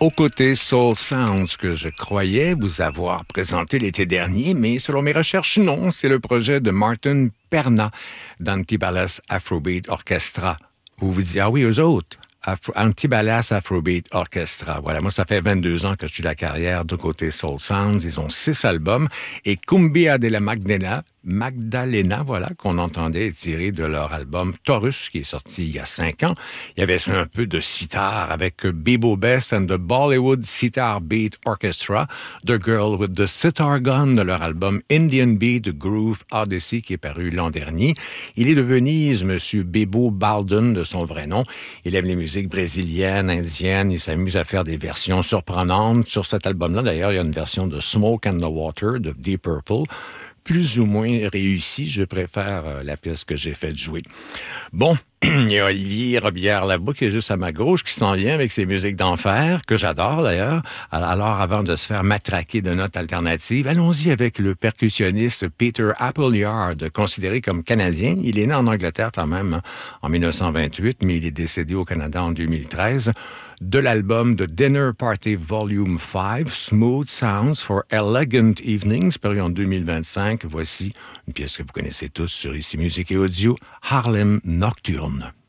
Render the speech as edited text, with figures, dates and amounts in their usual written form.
Aux côtés Soul Sounds que je croyais vous avoir présenté l'été dernier, mais selon mes recherches, non, c'est le projet de Martin Perna d'Antibalas Afrobeat Orchestra. Vous vous dites, ah oui, eux autres, Antibalas Afrobeat Orchestra. Voilà, moi, ça fait 22 ans que je suis de la carrière du côté Soul Sounds. Ils ont 6 albums et Cumbia de la Magdalena, voilà, qu'on entendait tiré de leur album Taurus, qui est sorti il y a 5 ans. Il y avait un peu de sitar avec Bebo Best and the Bollywood Sitar Beat Orchestra, The Girl with the Sitar Gun de leur album Indian Beat Groove Odyssey, qui est paru l'an dernier. Il est de Venise, Monsieur Bebo Baldwin, de son vrai nom. Il aime les musiques brésiliennes, indiennes. Il s'amuse à faire des versions surprenantes. Sur cet album-là, d'ailleurs, il y a une version de Smoke and the Water de Deep Purple, plus ou moins réussi. Je préfère la pièce que j'ai fait jouer. Bon, il y a Olivier Robillard-Labouc qui est juste à ma gauche, qui s'en vient avec ses musiques d'enfer, que j'adore d'ailleurs. Alors, avant de se faire matraquer de notes alternatives, allons-y avec le percussionniste Peter Appleyard, considéré comme Canadien. Il est né en Angleterre quand même, en 1928, mais il est décédé au Canada en 2013. De l'album The Dinner Party Volume 5, Smooth Sounds for Elegant Evenings, paru en 2025. Voici une pièce que vous connaissez tous sur Ici Musique et Audio, Harlem Nocturne.